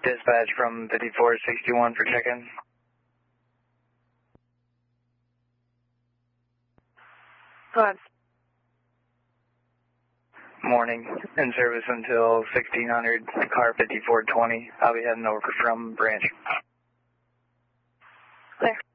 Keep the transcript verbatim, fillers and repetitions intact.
Dispatch from fifty-four sixty-one for check-in. Go ahead. Morning. In service until sixteen hundred, car fifty-four twenty. I'll be heading over from branch. Thanks.